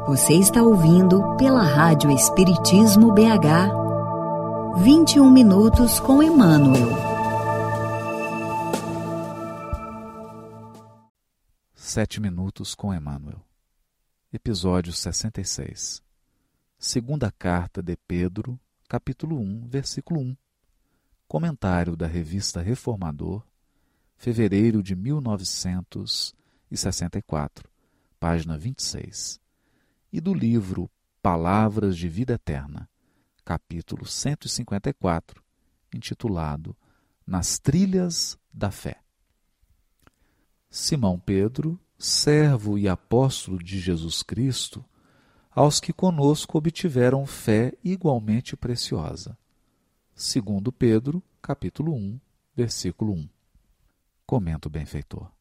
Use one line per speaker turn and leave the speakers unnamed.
Você está ouvindo pela Rádio Espiritismo BH 21 minutos com Emmanuel.
7 minutos com Emmanuel. Episódio 66. Segunda carta de Pedro, capítulo 1, versículo 1. Comentário da Revista Reformador, fevereiro de 1964, página 26. E do livro Palavras de Vida Eterna, capítulo 154, intitulado Nas Trilhas da Fé. Simão Pedro, servo e apóstolo de Jesus Cristo, aos que conosco obtiveram fé igualmente preciosa. Segundo Pedro, capítulo 1, versículo 1. Comenta o benfeitor.